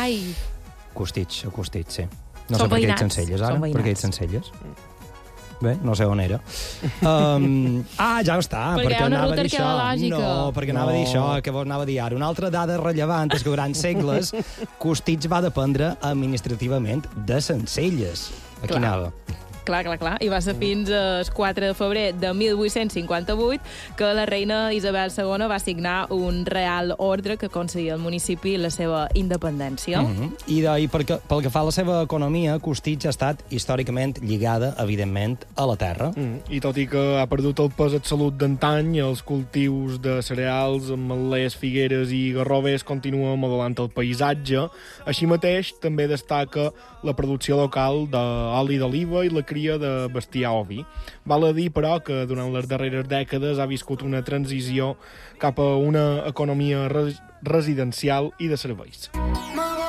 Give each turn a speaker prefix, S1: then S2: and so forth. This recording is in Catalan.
S1: Ai.
S2: Costitx, sí. No
S1: Són
S2: sé per què
S1: veïnats,
S2: ets Sencelles, ara.
S1: són veïnats.
S2: Per què ets Sencelles? Bé, no sé on era. Ja està.
S1: Perquè hi ha una ruta arqueològica.
S2: No, perquè anava a dir això, que vos anava a dir ara. Una altra dada rellevant és que durant segles Costitx va dependre administrativament de Sencelles. Aquí
S1: Clar.
S2: anava.
S1: Clar. I va ser fins al 4 de febrer de 1858 que la reina Isabel II va signar un real ordre que concedia al municipi la seva independència.
S2: I pel que fa a la seva economia, Costitx ha estat històricament lligada, evidentment, a la terra.
S3: I tot i que ha perdut el pes absolut d'antany, els cultius de cereals, ametlers, figueres i garrovers continuen modelant el paisatge. Així mateix, també destaca la producció local d'oli d'oliva i la cria de bestiar ovi. Val a dir, però, que durant les darreres dècades ha viscut una transició cap a una economia residencial i de serveis.